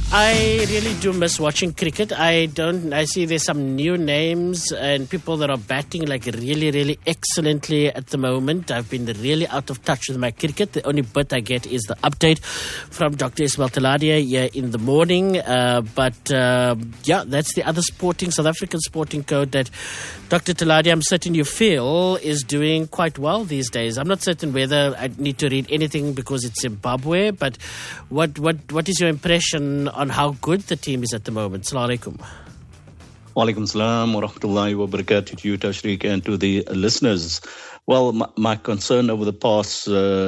I really do miss watching cricket. I see there's some new names and people that are batting like really, really excellently at the moment. I've been really out of touch with my cricket. The only bit I get is the update from Dr. Ismail Taladia here in the morning. But that's the other South African sporting code that Dr. Taladia, I'm certain you feel, is doing quite well these days. I'm not certain whether I need to read anything because it's Zimbabwe, but what is your impression on how good the team is at the moment? Assalamu alaikum. Wa alaikum salam wa rahmatullahi wa barakatuh to you, Tashriq, and to the listeners. Well, my concern over the past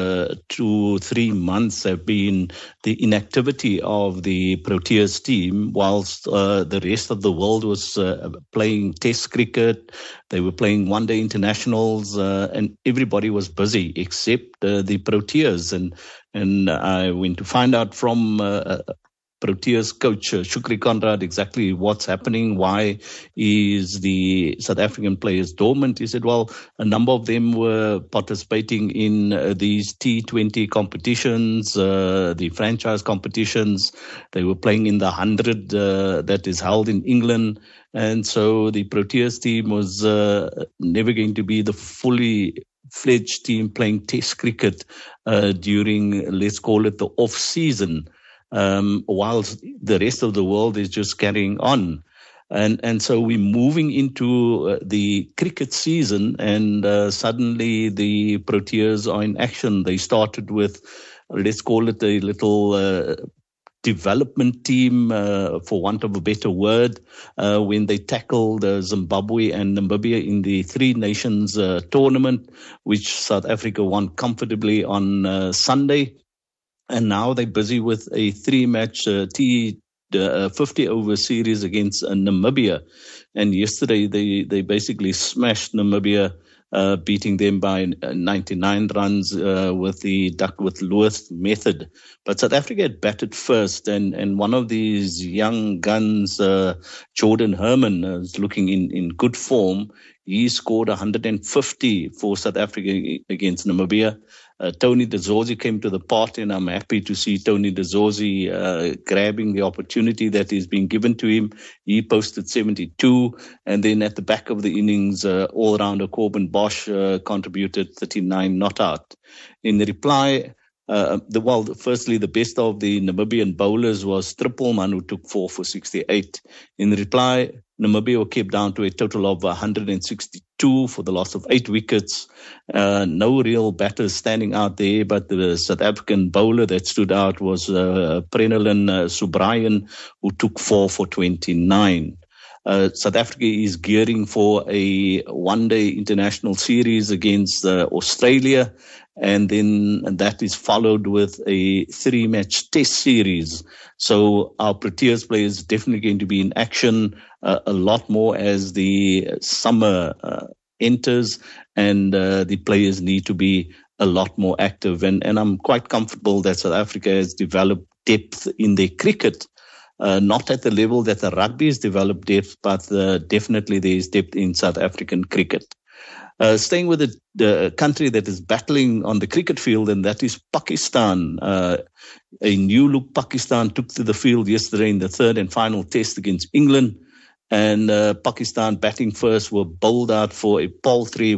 2-3 months have been the inactivity of the Proteas team, whilst the rest of the world was playing Test cricket. They were playing one-day internationals, and everybody was busy except the Proteas. And I went to find out from Proteas coach Shukri Conrad exactly what's happening. Why is the South African players dormant? He said, well, a number of them were participating in these T20 competitions, the franchise competitions. They were playing in the 100 that is held in England. And so the Proteas team was never going to be the fully fledged team playing Test cricket during, let's call it, the off-season. Whilst the rest of the world is just carrying on. And so we're moving into the cricket season, and suddenly the Proteas are in action. They started with, let's call it, a little development team, for want of a better word, when they tackled Zimbabwe and Namibia in the Three Nations tournament, which South Africa won comfortably on Sunday. And now they're busy with a 3-match T50 over series against Namibia. And yesterday they basically smashed Namibia, beating them by 99 runs with the Duckworth-Lewis method. But South Africa had batted first, and one of these young guns, Jordan Herman, is looking in good form. He scored 150 for South Africa against Namibia. Tony de Zorzi came to the party, and I'm happy to see Tony de Zorzi grabbing the opportunity that is being given to him. He posted 72, and then at the back of the innings, all-rounder Corbin Bosch contributed 39 not out. In the reply, firstly, the best of the Namibian bowlers was Trippelman, who took 4 for 68. In the reply, Namibia were kept down to a total of 162 for the loss of 8 wickets. No real batters standing out there, but the South African bowler that stood out was Prenelin Subrayan, who took 4 for 29. South Africa is gearing for a one-day international series against Australia, and then that is followed with a 3-match Test series. So our Proteas players definitely going to be in action a lot more as the summer enters, and the players need to be a lot more active. And I'm quite comfortable that South Africa has developed depth in their cricket. Not at the level that the rugby has developed depth, but definitely there is depth in South African cricket. Staying with the country that is battling on the cricket field, and that is Pakistan. A new-look Pakistan took to the field yesterday in the third and final test against England. And Pakistan batting first were bowled out for a paltry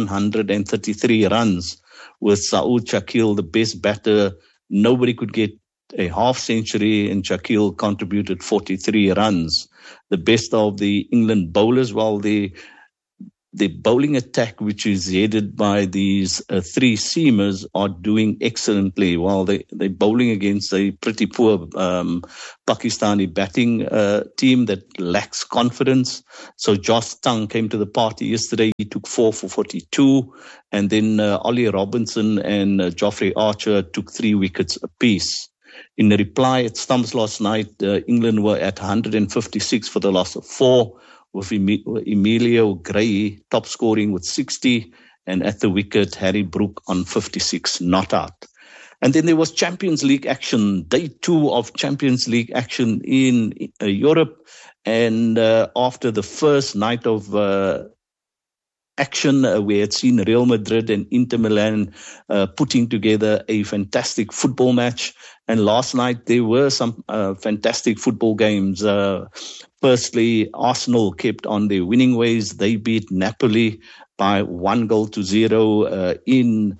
133 runs, with Saud Shakil the best batter. Nobody could get a half century, and Shakil contributed 43 runs. The best of the England bowlers, while the bowling attack, which is headed by these 3 seamers, are doing excellently, while they're bowling against a pretty poor Pakistani batting team that lacks confidence. So Josh Tang came to the party yesterday. He took 4 for 42. And then Ollie Robinson and Geoffrey Archer took 3 wickets apiece. In the reply at Stumps last night, England were at 156 for the loss of 4, with Emilio Gray top scoring with 60, and at the wicket, Harry Brook on 56 not out. And then there was Champions League action, day 2 of Champions League action in Europe. And after the first night of action. We had seen Real Madrid and Inter Milan putting together a fantastic football match. And last night there were some fantastic football games. Firstly, Arsenal kept on their winning ways. They beat Napoli by 1-0 in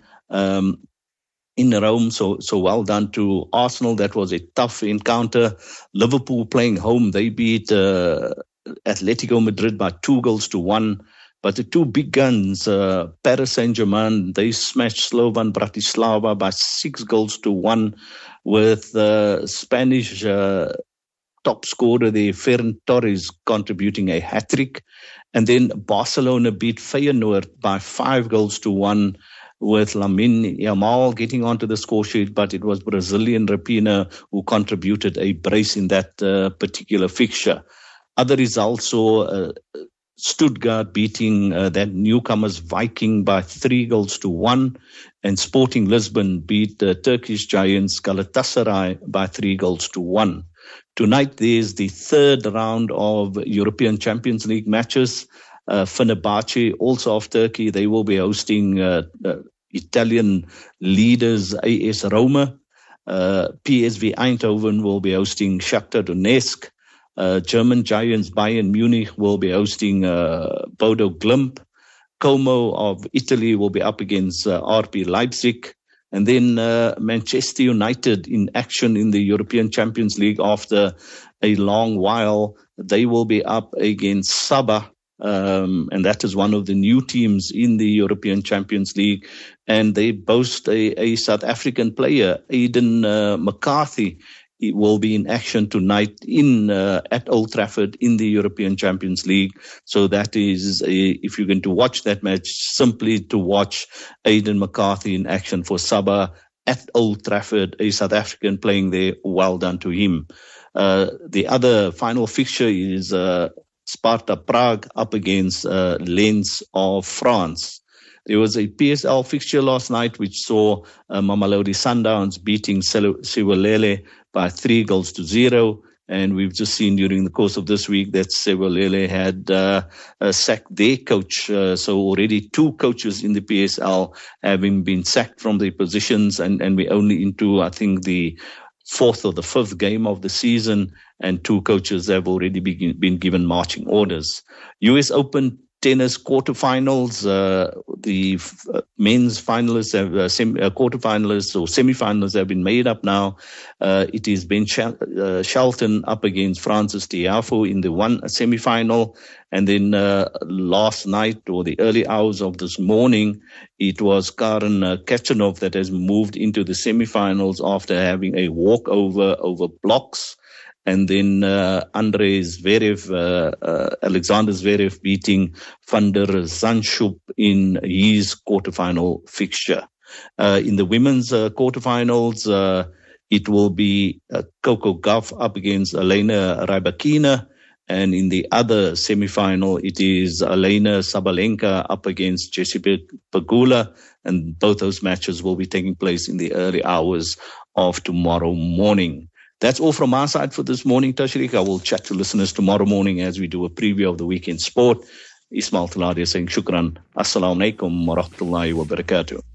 Rome. So well done to Arsenal. That was a tough encounter. Liverpool playing home, they beat Atletico Madrid by 2-1. But the two big guns, Paris Saint-Germain, they smashed Slovan Bratislava by 6-1 with Spanish top scorer there, Ferran Torres, contributing a hat-trick. And then Barcelona beat Feyenoord by 5-1 with Lamine Yamal getting onto the score sheet, but it was Brazilian Rapinha who contributed a brace in that particular fixture. Other results saw Stuttgart beating that newcomers Viking by 3-1, and Sporting Lisbon beat the Turkish giants Galatasaray by 3-1. Tonight there's the third round of European Champions League matches. Fenerbahce, also of Turkey, they will be hosting Italian leaders AS Roma. PSV Eindhoven will be hosting Shakhtar Donetsk. German giants Bayern Munich will be hosting Bodo Glimt. Como of Italy will be up against RB Leipzig. And then Manchester United in action in the European Champions League after a long while. They will be up against Sabah. And that is one of the new teams in the European Champions League. And they boast a South African player, Aiden McCarthy. He will be in action tonight at Old Trafford in the European Champions League. So that is, if you're going to watch that match, simply to watch Aiden McCarthy in action for Sabah at Old Trafford, a South African playing there. Well done to him. The other final fixture is Sparta Prague up against Lens of France. There was a PSL fixture last night which saw Mamelodi Sundowns beating Sewelele by 3-0. And we've just seen during the course of this week that Sewelele had sacked their coach. So already two coaches in the PSL having been sacked from their positions. And we're only into, I think, the fourth or the fifth game of the season. And two coaches have already been given marching orders. US Open tennis quarterfinals, the men's finalists have quarterfinalists or semifinalists have been made up now. It is Ben Shelton up against Francis Tiafoe in the one semifinal, and then last night or the early hours of this morning, it was Karen Khachanov that has moved into the semifinals after having a walkover over blocks. And then Alexander Zverev beating Van der Zandschulp in his quarterfinal fixture. In the women's quarterfinals, it will be Coco Gauff up against Elena Rybakina. And in the other semifinal, it is Elena Sabalenka up against Jessica Pegula. And both those matches will be taking place in the early hours of tomorrow morning. That's all from our side for this morning, Tashriq. I will chat to listeners tomorrow morning as we do a preview of the weekend sport. Ismail Taladia saying shukran. Assalamu alaikum wa rahmatullahi wa barakatuh.